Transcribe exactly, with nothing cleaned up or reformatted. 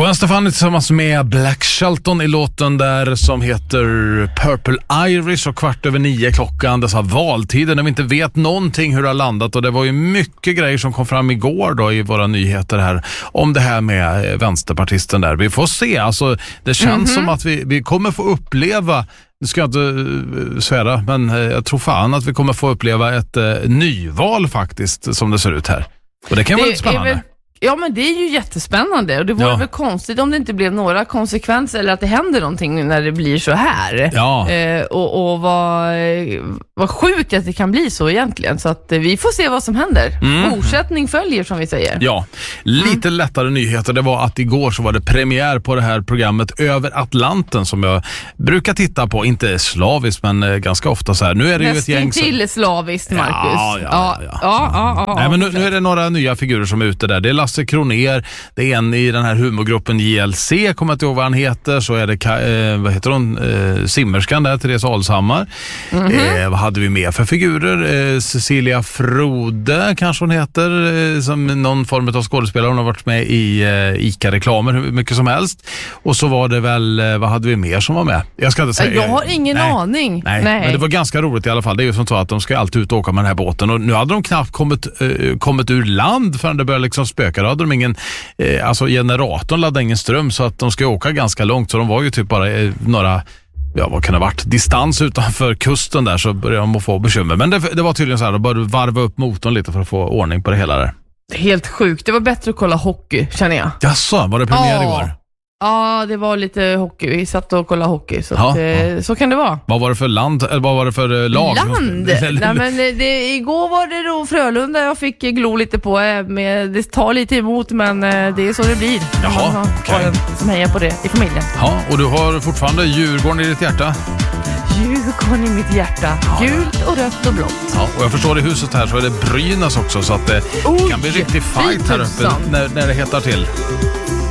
Gwen Stefani tillsammans med Black Shelton i låten där som heter Purple Iris, och kvart över nio klockan, dessa valtider när vi inte vet någonting hur det har landat, och det var ju mycket grejer som kom fram igår då i våra nyheter här om det här med vänsterpartisten där. Vi får se, alltså det känns mm-hmm. som att vi, vi kommer få uppleva, nu ska jag inte uh, svära, men uh, jag tror fan att vi kommer få uppleva ett uh, nyval faktiskt som det ser ut här. Och det kan det vara lite spännande. Väl, ja, men det är ju jättespännande, och det vore ja. väl konstigt om det inte blev några konsekvenser eller att det händer någonting när det blir så här. Ja. Eh, och och vad, vad sjukt att det kan bli så egentligen. Så att eh, vi får se vad som händer. Mm. Fortsättning följer, som vi säger. Ja, lite mm. lättare nyheter. Det var att igår så var det premiär på det här programmet Över Atlanten som jag brukar titta på. Inte slaviskt, men eh, ganska ofta så här. Nu är det ju ett gäng som... till slaviskt, Marcus. Ja, ja, ja. ja. ja, ja, ja Nej, men nu, nu är det några nya figurer som är ute där. Det är Lasse Kroner, det är en i den här humorgruppen J L C, kommer jag inte ihåg vad han heter, så är det, eh, vad heter hon, eh, simmerskan där, Therese Alshammar. Mm-hmm. Eh, vad hade vi mer för figurer? Eh, Cecilia Frode kanske hon heter, eh, som någon form av skådespelare, hon har varit med i eh, ICA-reklamer hur mycket som helst. Och så var det väl, eh, vad hade vi mer som var med? Jag ska inte säga. Jag har ingen nej, aning. Nej, nej, men det var ganska roligt i alla fall. Det är ju som så att de ska alltid ut och åka med den här båten, och nu hade de knappt kommit, eh, kommit ur land förrän det började liksom spöka. Då hade de ingen, eh, alltså generatorn laddade ingen ström, så att de ska åka ganska långt, så de var ju typ bara eh, några, ja vad kan det ha varit, distans utanför kusten där, så började de få bekymmer. Men det, det var tydligen så här, de började varva upp motorn lite för att få ordning på det hela där. Helt sjukt, det var bättre att kolla hockey, känner jag. Jaså, var det premiär oh. igår? Ja, det var lite hockey. Vi satt och kollade hockey, så, ja, att, ja. så kan det vara. Vad var det för land, eller vad var det för lag? Land? Nej, men det, igår var det då Frölunda jag fick glo lite på. Med, det tar lite emot, men det är så det blir. Jaha, man okej. har en som hejar på det i familjen. Ja, och du har fortfarande Djurgården i ditt hjärta? Djurgården i mitt hjärta. Ja, gult och rött och blått. Ja, och jag förstår i huset här så är det Brynäs också, så att det Oj, kan bli riktigt fight här uppe när, när det hettar till.